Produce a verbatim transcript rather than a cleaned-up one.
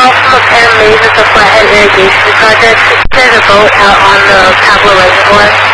call from Apparent Maze at the Flathead Irrigation Project. There's a boat out on the Pablo Reservoir.